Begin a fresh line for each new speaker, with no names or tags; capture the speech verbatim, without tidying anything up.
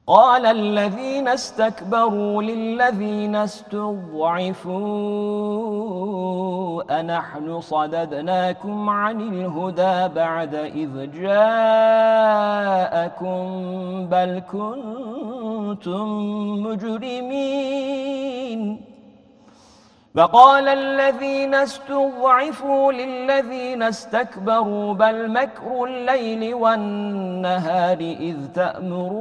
قال الذين استكبروا للذين استضعفوا أنحن صددناكم عن الهدى بعد إذ جاءكم بل كنتم مجرمين وقال الذين استضعفوا للذين استكبروا بل مكر الليل والنهار إذ تأمرون